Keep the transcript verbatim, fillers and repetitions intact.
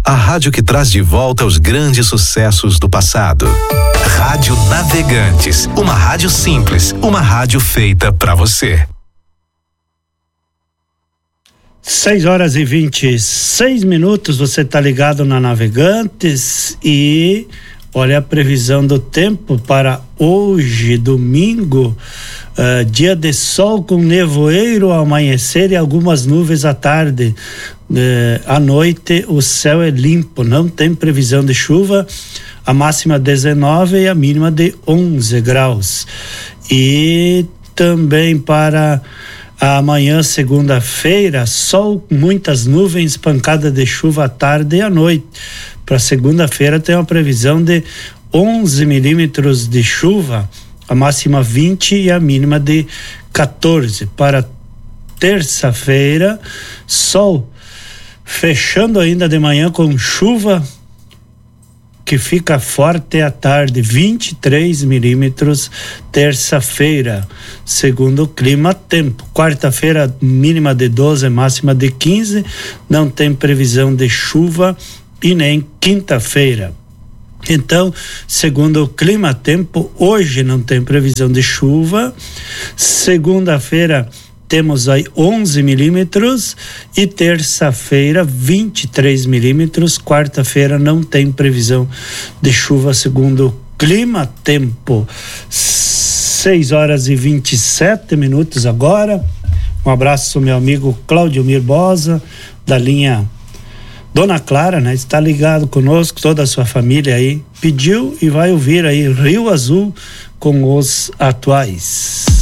a rádio que traz de volta os grandes sucessos do passado. Rádio Navegantes, uma rádio simples, uma rádio feita pra você. seis horas e vinte e seis minutos, você tá ligado na Navegantes e olha a previsão do tempo para hoje, domingo, uh, dia de sol com nevoeiro ao amanhecer e algumas nuvens à tarde. Uh, à noite o céu é limpo, não tem previsão de chuva, a máxima dezenove e a mínima de onze graus. E também para amanhã, segunda-feira, sol, muitas nuvens, pancada de chuva à tarde e à noite. Para segunda-feira tem uma previsão de onze milímetros de chuva, a máxima vinte e a mínima de quatorze. Para terça-feira, sol, fechando ainda de manhã com chuva que fica forte à tarde, vinte e três milímetros, terça-feira, segundo o clima tempo. Quarta-feira, mínima de doze, máxima de quinze, não tem previsão de chuva e nem quinta-feira. Então, segundo o clima tempo, hoje não tem previsão de chuva, segunda-feira temos aí onze milímetros e terça-feira vinte e três milímetros, quarta-feira não tem previsão de chuva segundo o clima tempo. seis horas e vinte e sete minutos agora. Um abraço ao meu amigo Cláudio Mirbosa, da linha Dona Clara, né? Está ligado conosco, toda a sua família aí, pediu e vai ouvir aí Rio Azul com os Atuais.